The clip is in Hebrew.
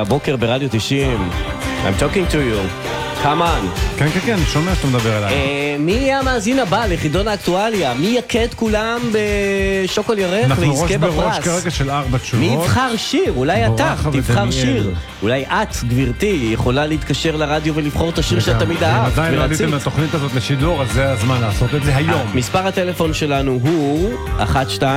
הבוקר ברדיו 90. I'm talking to you. Come on. כן, כן, כן, שומע שאתה מדבר עליי. מי יהיה המאזין הבא לחידון האקטואליה? מי יקה את כולם בשוקול ירח ויזכה בפרס? אנחנו ראש בראש כרגע של 4 תשובות. מי יבחר שיר? אולי אתה תבחר שיר. אולי את, גברתי, יכולה להתקשר לרדיו ולבחור את השיר שאתה תמיד אהב. עדיין לא עליתם לתוכנית הזאת לשידור, אז זה הזמן לעשות את זה היום. מספר הטלפון שלנו הוא 12